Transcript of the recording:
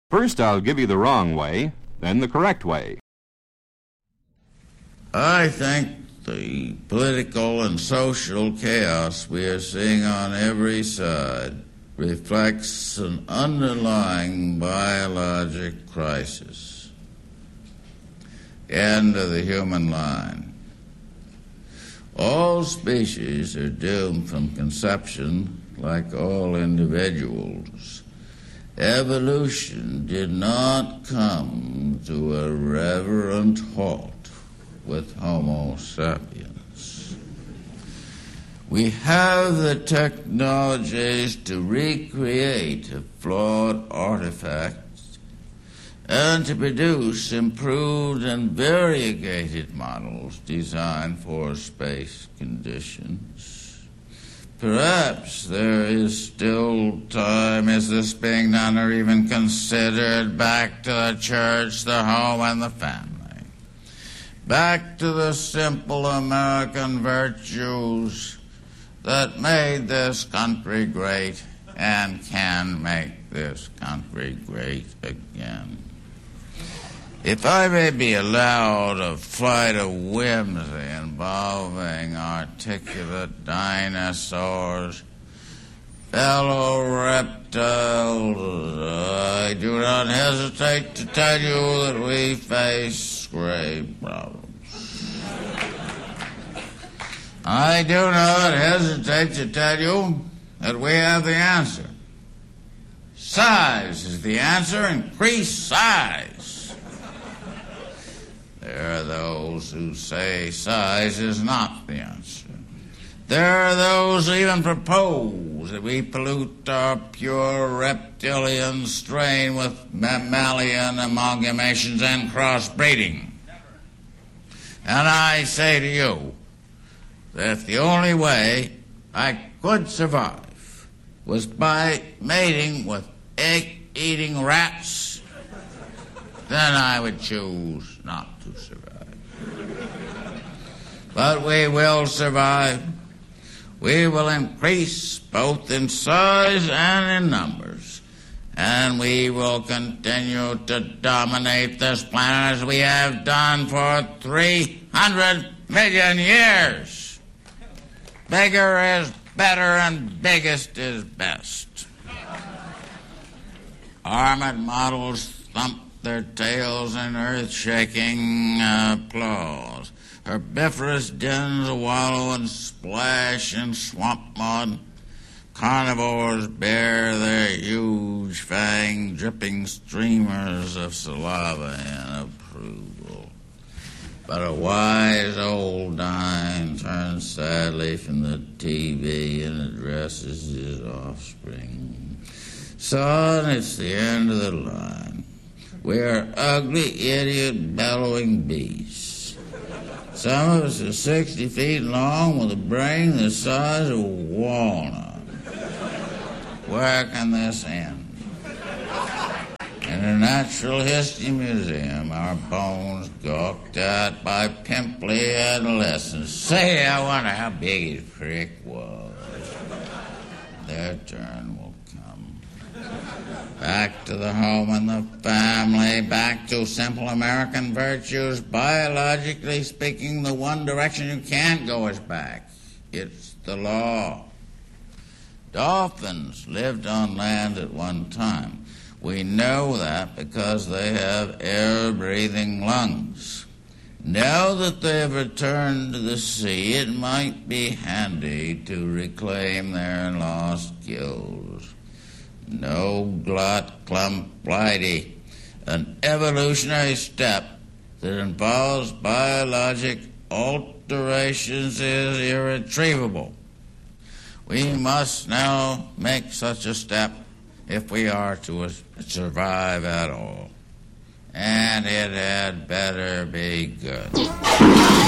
First, I'll give you the wrong way, then the correct way. I think the political and social chaos we are seeing on every side reflects an underlying biologic crisis. End of the human line. All species are doomed from conception, like all individuals. Evolution did not come to a reverent halt with Homo sapiens. We have the technologies to recreate a flawed artifact and to produce improved and variegated models designed for space conditions. Perhaps there is still time. Is this being done or even considered? Back to the church, the home, and the family. Back to the simple American virtues that made this country great and can make this country great again. If I may be allowed a flight of whimsy involving articulate dinosaurs, fellow reptiles, I do not hesitate to tell you that we face grave problems. I do not hesitate to tell you that we have the answer. Size is the answer. Increase size. There are those who say size is not the answer. There are those who even propose that we pollute our pure reptilian strain with mammalian amalgamations and crossbreeding. And I say to you that the only way I could survive was by mating with egg-eating rats, then I would choose not to survive. But we will survive. We will increase both in size and in numbers. And we will continue to dominate this planet as we have done for 300 million years. Bigger is better and biggest is best. Armored models thump their tails in earth-shaking applause. Herbivorous dens wallow and splash in swamp mud. Carnivores bear their huge fang-dripping streamers of saliva in approval. But a wise old dine turns sadly from the TV and addresses his offspring. Son, it's the end of the line. We're ugly, idiot, bellowing beasts. Some of us are 60 feet long with a brain the size of a walnut. Where can this end? In a natural history museum, our bones gawked at by pimply adolescents. Say, I wonder how big his prick was. Their turn will come. Back to the home and the family, back to simple American virtues. Biologically speaking, the one direction you can't go is back. It's the law. Dolphins lived on land at one time. We know that because they have air-breathing lungs. Now that they have returned to the sea, it might be handy to reclaim their lost gills. No glot clump blighty, an evolutionary step that involves biologic alterations is irretrievable. We must now make such a step if we are to survive at all. And it had better be good.